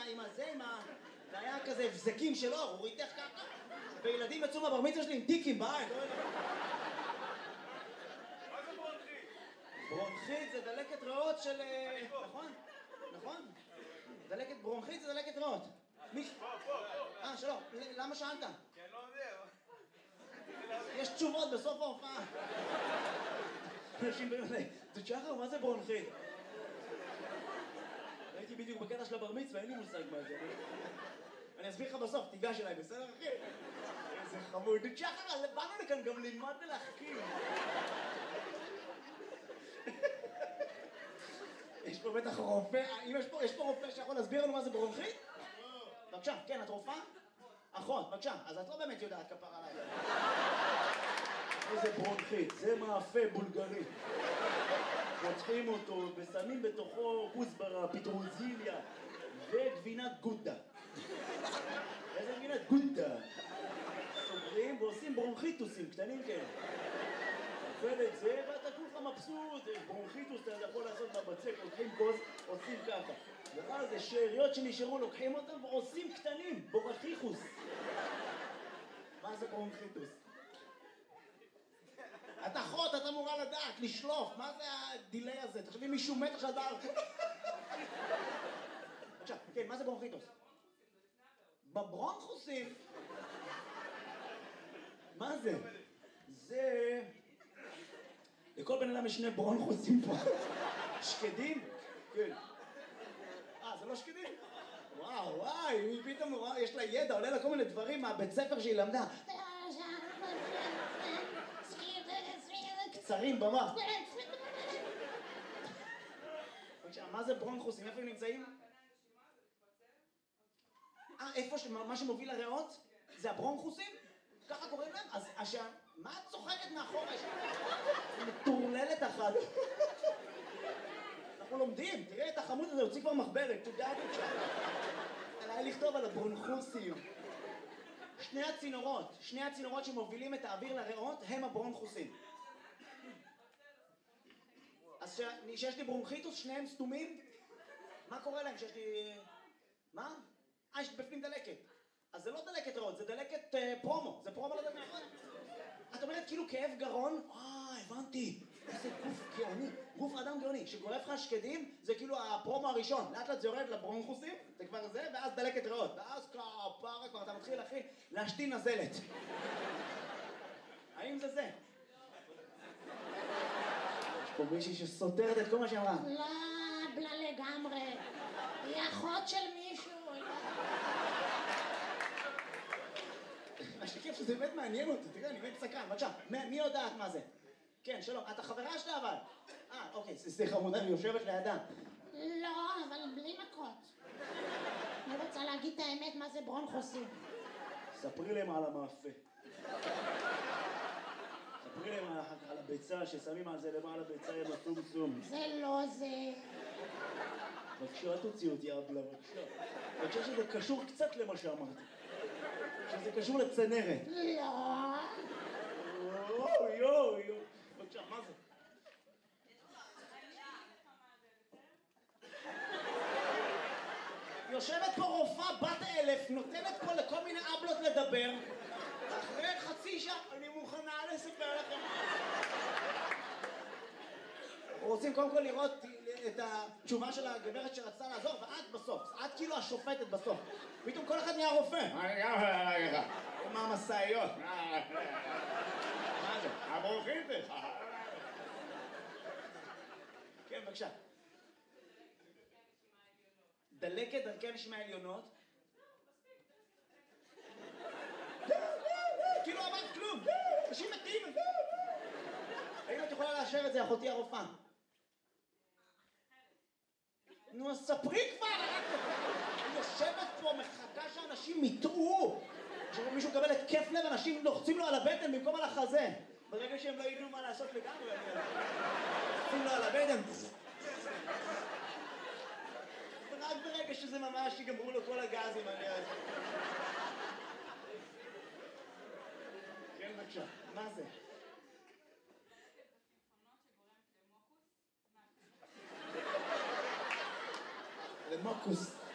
זה היה כזה הבזקים שלו, הוא ריתך ככה, וילדים יצאו מהבר מצווה שלי עם טיקים בעין. מה זה ברונכית? ברונכית זה דלקת ריאות של... נכון? ברונכית זה דלקת ריאות. פה. שלום, למה שאלת? כי אני לא יודע. יש תשובות בסוף ההופעה. אנשים באים אליי, שחר, מה זה ברונכית? הייתי בדיוק בקטע של הבר מצווה, אין לי מושג מה זה. אני אסביר לך בסוף, תיגש אליי, בסדר אחי? איזה חמוד. שחר, באנו לכאן גם ללמוד ולהחכים. יש פה בטח רופא, יש פה רופא שיכול להסביר לנו מה זה ברונכית? בבקשה, כן, את רופאה? אחות, בבקשה, אז את לא באמת יודעת כפר עליי. איזה ברונכית, זה מאפה בולגרי. פותחים אותו ושמים בתוכו כוסברה, פטרוזיליה וגבינת גודה. איזה גבינת גודה? סוגרים ועושים ברונכיטוסים קטנים כאלה. אוכל את זה ואתה כולך מבסוט, ברונכיטוס אתה יכול לעשות בבצק, לוקחים כוס, עושים ככה. ואז זה שאריות שנשארו, לוקחים אותם ועושים קטנים, בורחיחוס. מה זה ברונכיטוס? את אחות, את אמורה לדעת, לשלוף, מה זה הדילי הזה? תחשבי מישהו מת עכשיו דעת. עכשיו, כן, מה זה ברונכיטוס? בברונכוסים? מה זה? זה... לכל בן אדם יש שני ברונכוסים פה. שקדים? כן. זה לא שקדים? וואי, היא פתאום, יש לה ידע, עולה לה כל מיני דברים מהבית ספר שהיא למדה. קצרים במוח. מה זה ברונכוסים? איפה הם נמצאים? איפה מה שמוביל לריאות? זה הברונכוסים? ככה קוראים להם? אז מה את צוחקת מאחורה? מטורללת אחת. אנחנו לומדים, תראה את החמוד הזה, הוציא כבר מחברת, תודה בבקשה. עליי לכתוב על הברונכוסים. שני הצינורות שמובילים את האוויר לריאות הם הברונכוסים. אז שיש לי ברונכיטוס, שניהם סתומים? מה קורה להם שיש לי... מה? יש בפנים דלקת. אז זה לא דלקת ריאות, זה דלקת פרומו. זה פרומו לדלקת ריאות. את אומרת כאילו כאב גרון? הבנתי. איזה גוף גאוני. גוף אדם גאוני. שגורף לך שקדים, זה כאילו הפרומו הראשון. לאט לאט זה יורד לברונכוסים, זה כבר זה, ואז דלקת ריאות. ואז כפרה כבר אתה מתחיל, אחי, להשתין נזלת. האם זה זה? יש פה מישהי שסותרת את כל מה שאמרה. לא, בלה לגמרי. היא אחות של מישהו. מה שכיף שזה באמת מעניין אותי, תראה, אני באמת סקרן, בבקשה, מי יודעת מה זה? כן, שלום, את החברה שלה אבל? אוקיי, סליחה, חמודה, היא יושבת לידה. לא, אבל בלי מכות. אני רוצה להגיד את האמת מה זה ברונכוסים. ספרי להם על המאפה. ספרי להם על הביצה, ששמים על זה למעלה ביצה עם הסום. זה לא זה. בבקשה, תוציא אותי אבלה, בבקשה. בבקשה שזה קשור קצת למה שאמרתי. שזה קשור לצנרת. לא. יואו. בבקשה, מה זה? יושבת פה רופאה בת 1000, נותנת פה לכל מיני אבלות לדבר. אחרי חצי שעה, אני מוכנה לספר לכם. אנחנו רוצים קודם כל לראות את התשובה של הגברת שרצתה לעזור, ואת בסוף, את כאילו השופטת בסוף. פתאום כל אחד נהיה רופא. מה המסעיות? מה זה? הברונכיטוס. כן, בבקשה. דלקת דרכי הנשימה העליונות. כאילו אמרת כלום. אנשים מתים. האם את יכולה לאשר את זה, אחותי הרופאה? נו, אז ספרי כבר! אני יושבת פה, מחכה שאנשים יטעו. כשמישהו מקבל התקף לב, אנשים לוחצים לו על הבטן במקום על החזה. ברגע שהם לא ידעו מה לעשות לגמרי, לוחצים לו על הבטן. ורק ברגע שזה ממש יגמרו לו כל הגזים, אני אז... כן, בבקשה, מה זה? למוקוס.